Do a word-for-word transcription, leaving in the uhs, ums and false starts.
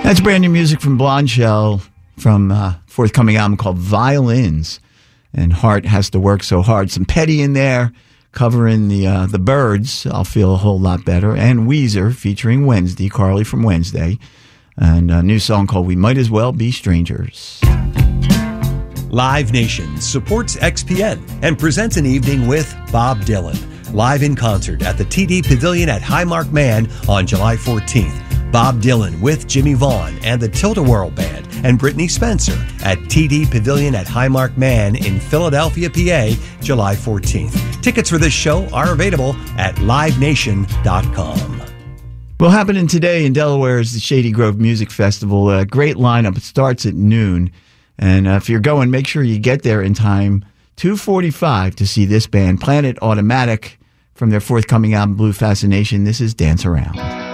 That's brand new music from Blonde Shell from a forthcoming album called Violins. And Heart Has to Work So Hard. Some Petty in there covering the uh, the Byrds. I'll feel a whole lot better. And Weezer featuring Wednesday, Carly from Wednesday. And a new song called We Might As Well Be Strangers. Live Nation supports X P N and presents an evening with Bob Dylan. Live in concert at the T D Pavilion at Highmark Man on July fourteenth. Bob Dylan with Jimmy Vaughn and the Tilt-A-Whirl Band and Brittany Spencer at T D Pavilion at Highmark Man in Philadelphia, P A, July fourteenth. Tickets for this show are available at live nation dot com. Well, happening today in Delaware is the Shady Grove Music Festival. A great lineup. It starts at noon. And uh, if you're going, make sure you get there in time, two forty-five, to see this band, Planet Automatic, from their forthcoming album, Blue Fascination. This is Dance Around.